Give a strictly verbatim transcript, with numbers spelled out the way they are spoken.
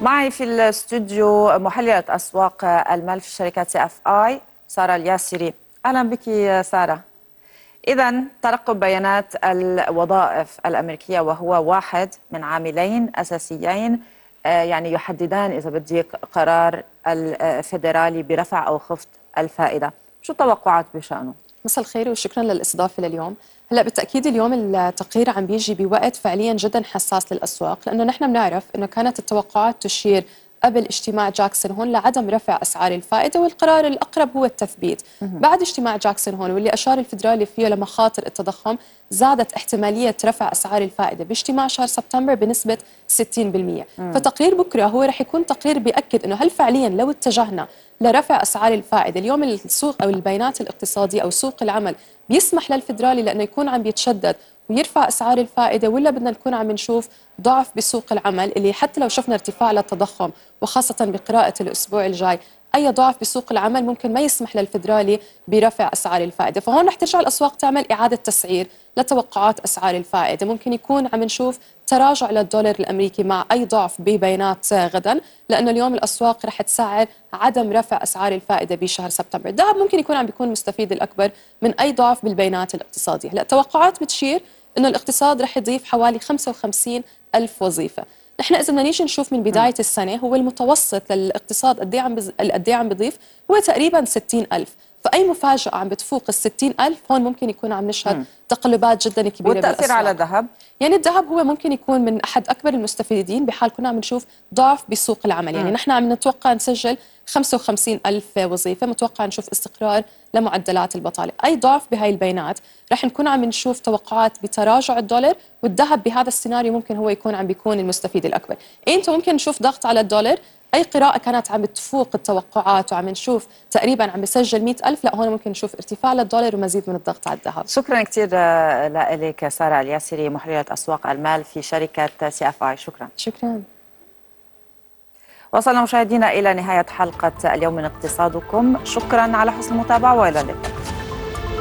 معي في الاستوديو محللة أسواق المال في شركة سي اف اي سارة الياسري. أهلا بك سارة. إذا ترقب بيانات الوظائف الأمريكية وهو واحد من عاملين أساسيين يعني يحددان إذا بديك قرار الفيدرالي برفع أو خفض الفائدة. شو التوقعات بشأنه؟ مساء الخير وشكرا للاستضافه لليوم. هلا بالتاكيد اليوم التقرير عم بيجي بوقت فعليا جدا حساس للاسواق، لانه نحن بنعرف انه كانت التوقعات تشير قبل اجتماع جاكسون هون لعدم رفع اسعار الفائده، والقرار الاقرب هو التثبيت. بعد اجتماع جاكسون هون واللي اشار الفدرالي فيه لمخاطر التضخم، زادت احتماليه رفع اسعار الفائده باجتماع شهر سبتمبر بنسبه ستين بالمئة. فتقرير بكره هو رح يكون تقرير بياكد انه هل فعليا لو اتجهنا لرفع اسعار الفائده، اليوم السوق او البيانات الاقتصاديه او سوق العمل بيسمح للفدرالي لانه يكون عم بيتشدد ويرفع اسعار الفائده، ولا بدنا نكون عم نشوف ضعف بسوق العمل اللي حتى لو شفنا ارتفاع للتضخم، وخاصه بقراءه الاسبوع الجاي اي ضعف بسوق العمل ممكن ما يسمح للفدرالي برفع اسعار الفائده. فهون رح ترجع الاسواق تعمل اعاده تسعير لتوقعات اسعار الفائده. ممكن يكون عم نشوف تراجع للدولار الامريكي مع اي ضعف ببيانات غدا، لانه اليوم الاسواق رح تسعر عدم رفع اسعار الفائده بشهر سبتمبر. الذهب ممكن يكون عم بيكون مستفيد الاكبر من اي ضعف بالبيانات الاقتصاديه. هلا التوقعات بتشير انه الاقتصاد رح يضيف حوالي خمسة وخمسين ألف وظيفه. نحن اذا بدنا نيجي نشوف من بدايه السنه هو المتوسط للاقتصاد قد ايه عم بز... قد ايه عم بضيف، هو تقريبا ستين ألف. فاي مفاجاه عم بتفوق ال ستين ألف هون ممكن يكون عم نشهد مم. تقلبات جدا كبيره والتأثير بالاسواق. على الذهب؟ يعني الذهب هو ممكن يكون من احد اكبر المستفيدين بحال كنا عم نشوف ضعف بسوق العمل. يعني م. نحن عم نتوقع نسجل خمسة وخمسين ألف وظيفه، متوقع نشوف استقرار لمعدلات البطاله. اي ضعف بهاي البيانات رح نكون عم نشوف توقعات بتراجع الدولار، والذهب بهذا السيناريو ممكن هو يكون عم بيكون المستفيد الاكبر. إيه انت ممكن نشوف ضغط على الدولار، اي قراءه كانت عم تفوق التوقعات وعم نشوف تقريبا عم بسجل مئة ألف، لا هون ممكن نشوف ارتفاع للدولار ومزيد من الضغط على الذهب. شكرا كثير لك سارة الياسري، محللة أسواق المال في شركة سي اف اي. شكرا. شكرا. وصلنا مشاهدينا إلى نهاية حلقة اليوم من اقتصادكم. شكرا على حسن المتابعة وإلى اللقاء.